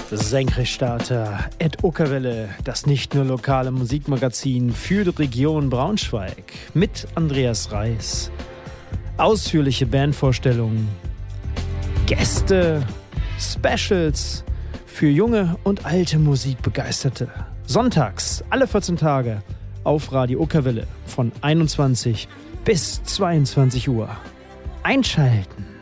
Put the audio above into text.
Senkrechtstarter, Uckerwelle, das nicht nur lokale Musikmagazin für die Region Braunschweig mit Andreas Reis. Ausführliche Bandvorstellungen, Gäste, Specials für junge und alte Musikbegeisterte. Sonntags, alle 14 Tage auf Radio Uckerwelle von 21 bis 22 Uhr. Einschalten!